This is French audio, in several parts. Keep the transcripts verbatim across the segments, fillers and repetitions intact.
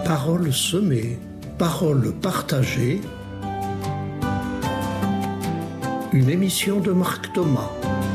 Paroles semées, paroles partagées. Une émission de Marc Thomas.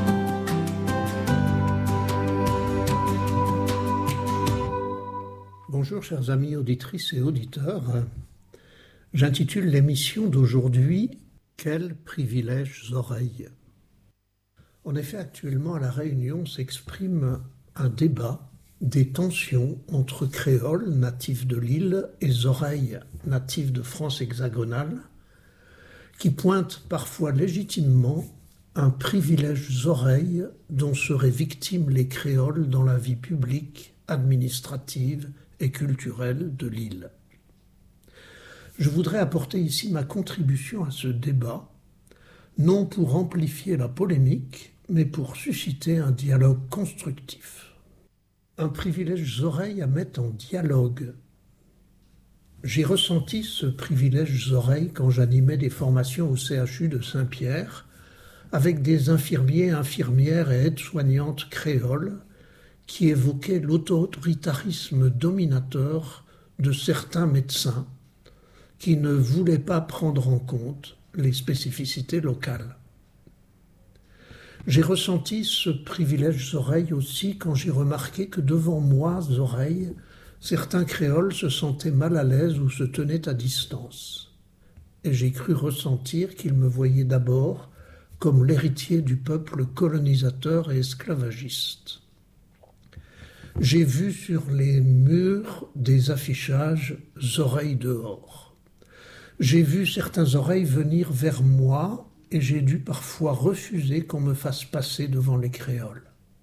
Bonjour chers amis auditrices et auditeurs. J'intitule l'émission d'aujourd'hui « Quels privilèges oreilles ». En effet, actuellement à La Réunion s'exprime un débat, des tensions entre créoles natifs de l'île et oreilles natives de France hexagonale, qui pointent parfois légitimement un privilège oreilles dont seraient victimes les créoles dans la vie publique, administrative et culturelle de l'île. Je voudrais apporter ici ma contribution à ce débat, non pour amplifier la polémique, mais pour susciter un dialogue constructif. Un privilège oreilles à mettre en dialogue. J'ai ressenti ce privilège oreilles quand j'animais des formations au C H U de Saint-Pierre avec des infirmiers, infirmières et aides-soignantes créoles qui évoquaient l'autoritarisme dominateur de certains médecins qui ne voulaient pas prendre en compte les spécificités locales. J'ai ressenti ce privilège oreilles aussi quand j'ai remarqué que devant moi, oreilles, certains créoles se sentaient mal à l'aise ou se tenaient à distance. Et j'ai cru ressentir qu'ils me voyaient d'abord comme l'héritier du peuple colonisateur et esclavagiste. J'ai vu sur les murs des affichages « oreilles dehors ». J'ai vu certains oreilles venir vers moi et j'ai dû parfois refuser qu'on me fasse passer devant les créoles.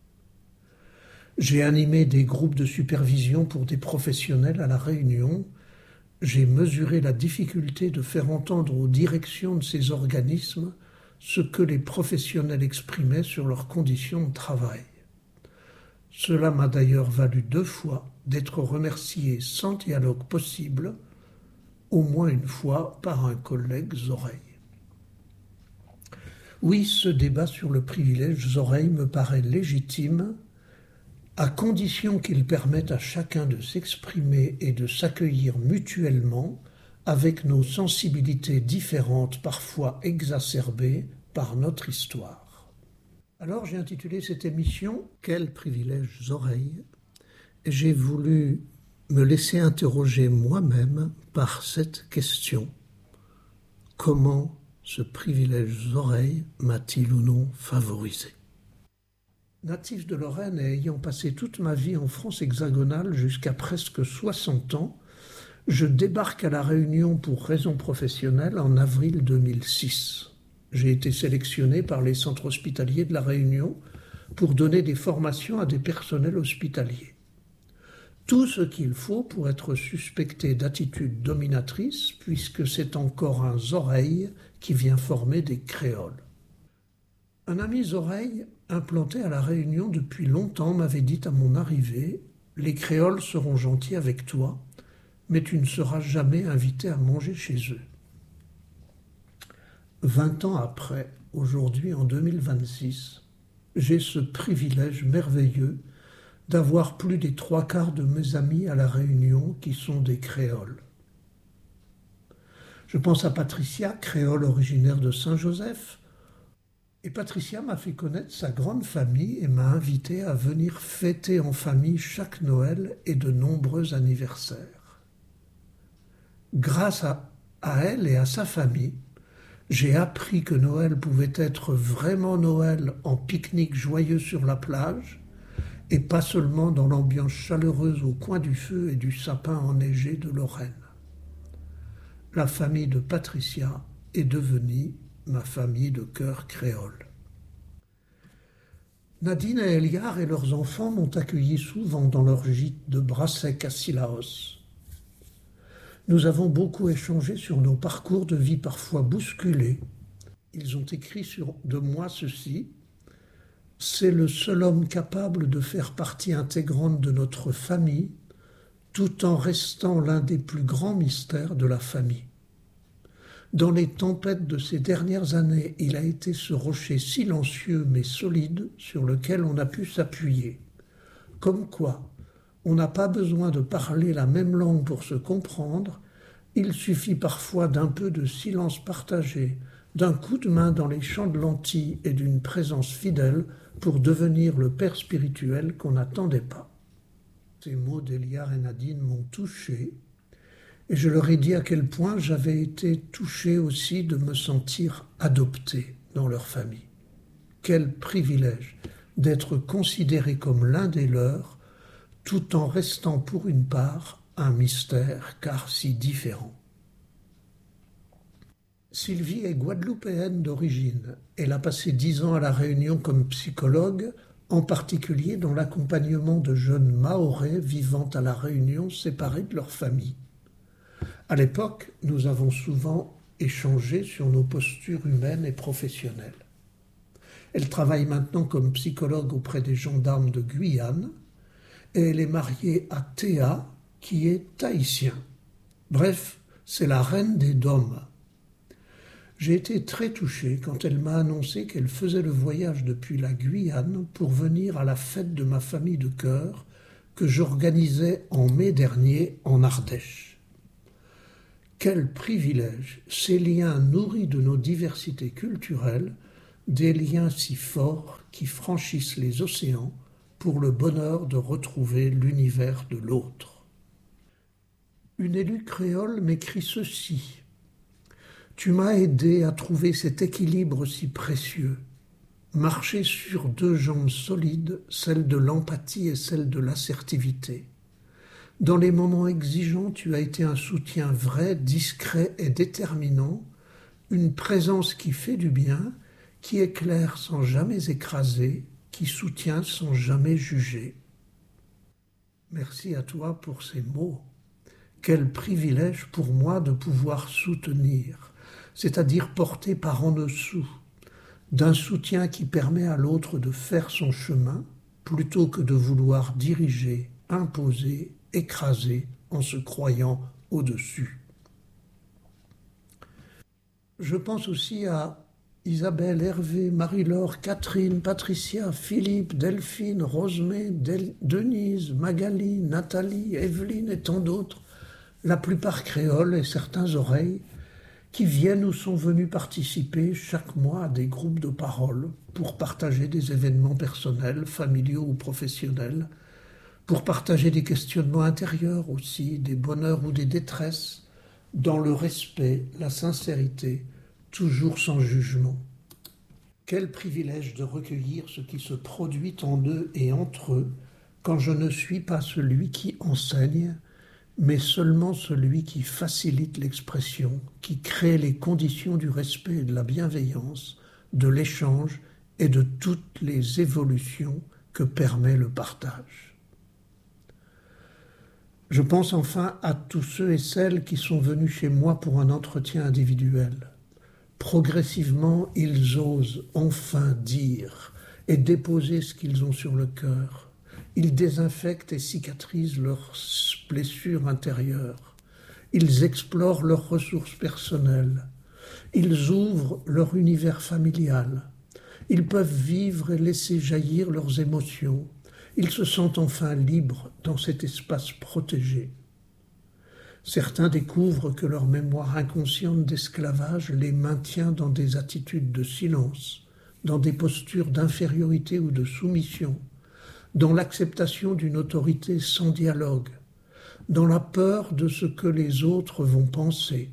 J'ai animé des groupes de supervision pour des professionnels à La Réunion. J'ai mesuré la difficulté de faire entendre aux directions de ces organismes ce que les professionnels exprimaient sur leurs conditions de travail. Cela m'a d'ailleurs valu deux fois d'être remercié sans dialogue possible, au moins une fois par un collègue oreille. Oui, ce débat sur le privilège oreilles me paraît légitime, à condition qu'il permette à chacun de s'exprimer et de s'accueillir mutuellement avec nos sensibilités différentes, parfois exacerbées par notre histoire. Alors j'ai intitulé cette émission « Quels privilèges oreilles » et j'ai voulu me laisser interroger moi-même par cette question. Comment ce privilège oreilles m'a-t-il ou non favorisé ? Natif de Lorraine et ayant passé toute ma vie en France hexagonale jusqu'à presque soixante ans, je débarque à La Réunion pour raisons professionnelles en avril deux mille six. J'ai été sélectionné par les centres hospitaliers de La Réunion pour donner des formations à des personnels hospitaliers. Tout ce qu'il faut pour être suspecté d'attitude dominatrice, puisque c'est encore un oreille qui vient former des créoles. Un ami oreille, implanté à La Réunion depuis longtemps, m'avait dit à mon arrivée « Les créoles seront gentils avec toi, mais tu ne seras jamais invité à manger chez eux. » Vingt ans après, aujourd'hui en deux mille vingt-six, j'ai ce privilège merveilleux d'avoir plus des trois quarts de mes amis à La Réunion qui sont des créoles. Je pense à Patricia, créole originaire de Saint-Joseph, et Patricia m'a fait connaître sa grande famille et m'a invité à venir fêter en famille chaque Noël et de nombreux anniversaires. Grâce à, à elle et à sa famille, j'ai appris que Noël pouvait être vraiment Noël en pique-nique joyeux sur la plage et pas seulement dans l'ambiance chaleureuse au coin du feu et du sapin enneigé de Lorraine. La famille de Patricia est devenue ma famille de cœur créole. Nadine et Eliar et leurs enfants m'ont accueilli souvent dans leur gîte de Brassec à Sillaos. Nous avons beaucoup échangé sur nos parcours de vie parfois bousculés. Ils ont écrit sur, de moi ceci. C'est le seul homme capable de faire partie intégrante de notre famille, tout en restant l'un des plus grands mystères de la famille. Dans les tempêtes de ces dernières années, il a été ce rocher silencieux mais solide sur lequel on a pu s'appuyer. Comme quoi, On n'a pas besoin de parler la même langue pour se comprendre, il suffit parfois d'un peu de silence partagé, d'un coup de main dans les champs de lentilles et d'une présence fidèle pour devenir le père spirituel qu'on n'attendait pas. Ces mots d'Eliar et Nadine m'ont touché, et je leur ai dit à quel point j'avais été touché aussi de me sentir adopté dans leur famille. Quel privilège d'être considéré comme l'un des leurs, tout en restant pour une part un mystère, car si différent. Sylvie est guadeloupéenne d'origine. Elle a passé dix ans à La Réunion comme psychologue, en particulier dans l'accompagnement de jeunes Mahorais vivant à La Réunion séparés de leur famille. À l'époque, nous avons souvent échangé sur nos postures humaines et professionnelles. Elle travaille maintenant comme psychologue auprès des gendarmes de Guyane et elle est mariée à Théa, qui est tahitien. Bref, c'est la reine des dômes. J'ai été très touché quand elle m'a annoncé qu'elle faisait le voyage depuis la Guyane pour venir à la fête de ma famille de cœur que j'organisais en mai dernier en Ardèche. Quel privilège, ces liens nourris de nos diversités culturelles, des liens si forts qui franchissent les océans pour le bonheur de retrouver l'univers de l'autre. Une élue créole m'écrit ceci. « Tu m'as aidé à trouver cet équilibre si précieux. Marcher sur deux jambes solides, celle de l'empathie et celle de l'assertivité. Dans les moments exigeants, tu as été un soutien vrai, discret et déterminant, une présence qui fait du bien, qui éclaire sans jamais écraser, qui soutient sans jamais juger. » Merci à toi pour ces mots. Quel privilège pour moi de pouvoir soutenir, c'est-à-dire porter par en dessous, d'un soutien qui permet à l'autre de faire son chemin, plutôt que de vouloir diriger, imposer, écraser en se croyant au-dessus. Je pense aussi à Isabelle, Hervé, Marie-Laure, Catherine, Patricia, Philippe, Delphine, Rosemée, Del- Denise, Magali, Nathalie, Evelyne et tant d'autres, la plupart créoles et certains oreilles, qui viennent ou sont venus participer chaque mois à des groupes de parole pour partager des événements personnels, familiaux ou professionnels, pour partager des questionnements intérieurs aussi, des bonheurs ou des détresses, dans le respect, la sincérité, toujours sans jugement. Quel privilège de recueillir ce qui se produit en eux et entre eux, quand je ne suis pas celui qui enseigne, mais seulement celui qui facilite l'expression, qui crée les conditions du respect et de la bienveillance, de l'échange et de toutes les évolutions que permet le partage. Je pense enfin à tous ceux et celles qui sont venus chez moi pour un entretien individuel. Progressivement, ils osent enfin dire et déposer ce qu'ils ont sur le cœur. Ils désinfectent et cicatrisent leurs blessures intérieures. Ils explorent leurs ressources personnelles. Ils ouvrent leur univers familial. Ils peuvent vivre et laisser jaillir leurs émotions. Ils se sentent enfin libres dans cet espace protégé. Certains découvrent que leur mémoire inconsciente d'esclavage les maintient dans des attitudes de silence, dans des postures d'infériorité ou de soumission, dans l'acceptation d'une autorité sans dialogue, dans la peur de ce que les autres vont penser.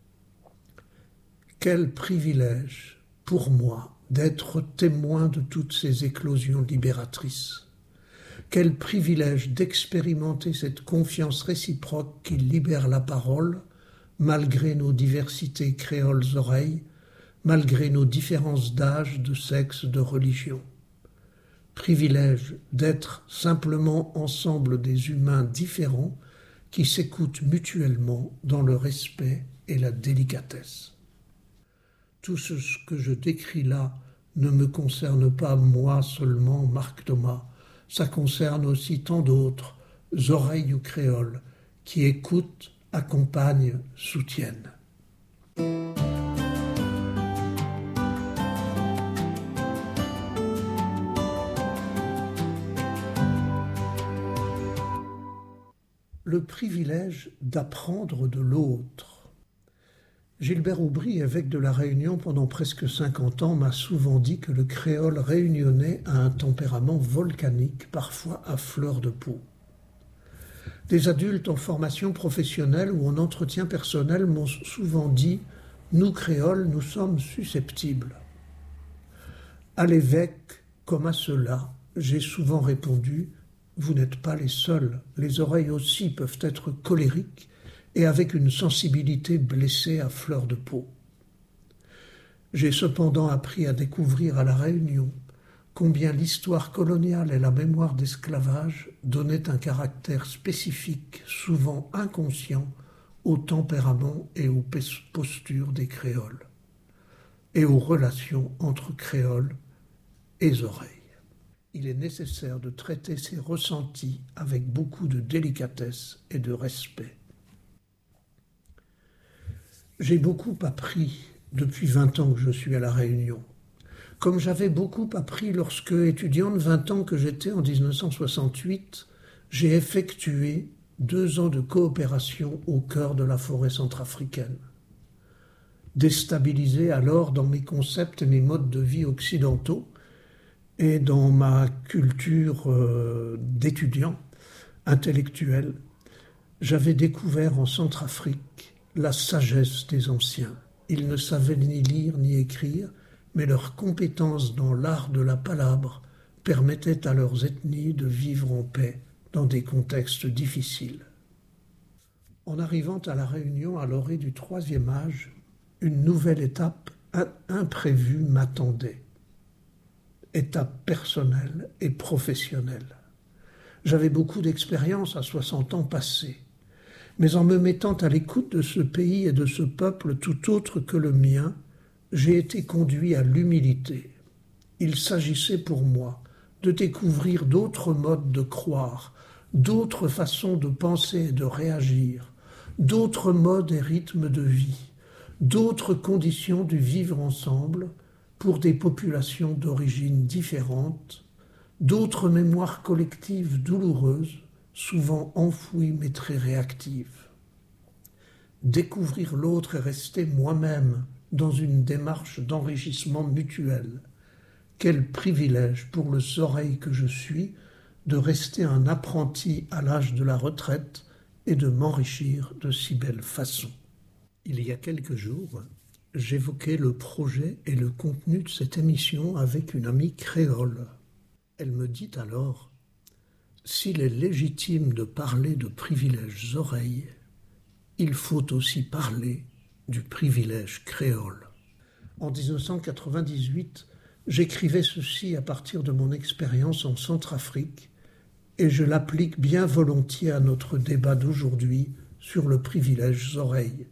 Quel privilège pour moi d'être témoin de toutes ces éclosions libératrices. Quel privilège d'expérimenter cette confiance réciproque qui libère la parole, malgré nos diversités créoles oreilles, malgré nos différences d'âge, de sexe, de religion. Privilège d'être simplement ensemble des humains différents qui s'écoutent mutuellement dans le respect et la délicatesse. Tout ce que je décris là ne me concerne pas moi seulement, Marc Thomas. Ça concerne aussi tant d'autres, oreilles ou créoles, qui écoutent, accompagnent, soutiennent. le privilège d'apprendre de l'autre. Gilbert Aubry, évêque de La Réunion pendant presque cinquante ans, m'a souvent dit que le créole réunionnais a un tempérament volcanique, parfois à fleur de peau. Des adultes en formation professionnelle ou en entretien personnel m'ont souvent dit « Nous, créoles, nous sommes susceptibles ». À l'évêque, comme à ceux-là, j'ai souvent répondu « Vous n'êtes pas les seuls, les oreilles aussi peuvent être colériques et avec une sensibilité blessée à fleur de peau. » J'ai cependant appris à découvrir à La Réunion combien l'histoire coloniale et la mémoire d'esclavage donnaient un caractère spécifique, souvent inconscient, au tempérament et aux postures des créoles, et aux relations entre créoles et oreilles. Il est nécessaire de traiter ces ressentis avec beaucoup de délicatesse et de respect. J'ai beaucoup appris depuis vingt ans que je suis à La Réunion. Comme j'avais beaucoup appris lorsque, étudiant de vingt ans que j'étais en dix-neuf cent soixante-huit, j'ai effectué deux ans de coopération au cœur de la forêt centrafricaine. Déstabilisé alors dans mes concepts et mes modes de vie occidentaux et dans ma culture euh, d'étudiant intellectuel, j'avais découvert en Centrafrique la sagesse des anciens. Ils ne savaient ni lire ni écrire, mais leur compétence dans l'art de la palabre permettait à leurs ethnies de vivre en paix dans des contextes difficiles. En arrivant à La Réunion à l'orée du troisième âge, une nouvelle étape imprévue m'attendait. Étape personnelle et professionnelle. J'avais beaucoup d'expérience à soixante ans passés, mais en me mettant à l'écoute de ce pays et de ce peuple tout autre que le mien, j'ai été conduit à l'humilité. Il s'agissait pour moi de découvrir d'autres modes de croire, d'autres façons de penser et de réagir, d'autres modes et rythmes de vie, d'autres conditions du vivre ensemble pour des populations d'origines différentes, d'autres mémoires collectives douloureuses, souvent enfouies mais très réactives. Découvrir l'autre et rester moi-même dans une démarche d'enrichissement mutuel. Quel privilège pour le oreille que je suis de rester un apprenti à l'âge de la retraite et de m'enrichir de si belle façon. Il y a quelques jours, j'évoquais le projet et le contenu de cette émission avec une amie créole. Elle me dit alors « S'il est légitime de parler de privilèges oreilles, il faut aussi parler du privilège créole. » En dix-neuf cent quatre-vingt-dix-huit, j'écrivais ceci à partir de mon expérience en Centrafrique et je l'applique bien volontiers à notre débat d'aujourd'hui sur le privilège oreilles.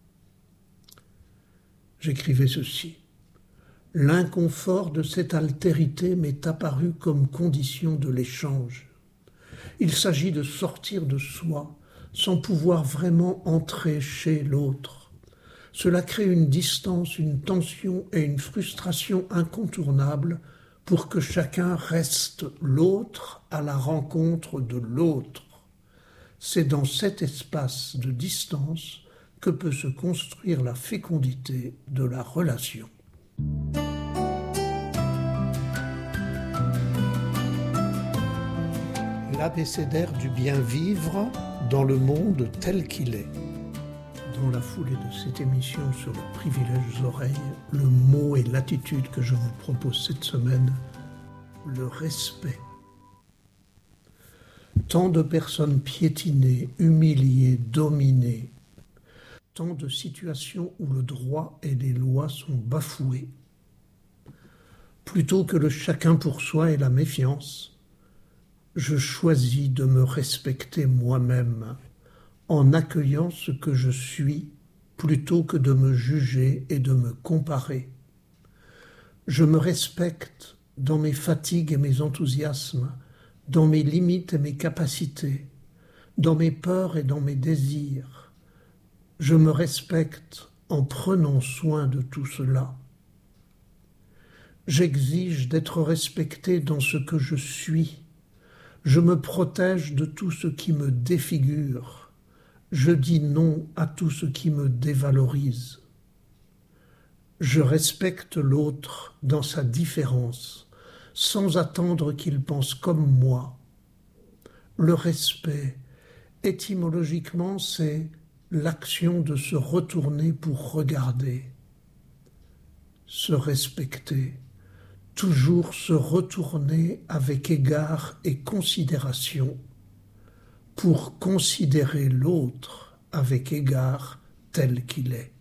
J'écrivais ceci. « L'inconfort de cette altérité m'est apparu comme condition de l'échange. Il s'agit de sortir de soi sans pouvoir vraiment entrer chez l'autre. Cela crée une distance, une tension et une frustration incontournables pour que chacun reste l'autre à la rencontre de l'autre. C'est dans cet espace de distance que peut se construire la fécondité de la relation. L'abécédaire du bien vivre dans le monde tel qu'il est. Dans la foulée de cette émission sur le privilège oreilles, le mot et l'attitude que je vous propose cette semaine, le respect. Tant de personnes piétinées, humiliées, dominées, tant de situations où le droit et les lois sont bafoués. Plutôt que le chacun pour soi et la méfiance, je choisis de me respecter moi-même en accueillant ce que je suis plutôt que de me juger et de me comparer. Je me respecte dans mes fatigues et mes enthousiasmes, dans mes limites et mes capacités, dans mes peurs et dans mes désirs. Je me respecte en prenant soin de tout cela. J'exige d'être respecté dans ce que je suis. Je me protège de tout ce qui me défigure. Je dis non à tout ce qui me dévalorise. Je respecte l'autre dans sa différence, sans attendre qu'il pense comme moi. Le respect, étymologiquement, c'est l'action de se retourner pour regarder. Se respecter, toujours se retourner avec égard et considération, pour considérer l'autre avec égard tel qu'il est.